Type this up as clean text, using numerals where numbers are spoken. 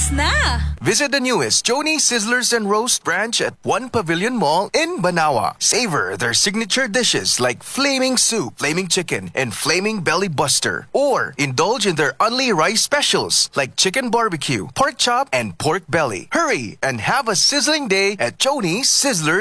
Oras na! Visit the newest Joni Sizzlers and Roast branch at One Pavilion Mall in Banawa. Savor their signature dishes like Flaming Soup, Flaming Chicken, and Flaming Belly Buster. Or indulge in their Only Rice specials like Chicken Barbecue, Pork Chop, and Pork Belly. Hurry and have a sizzling day at Joni Sizzlers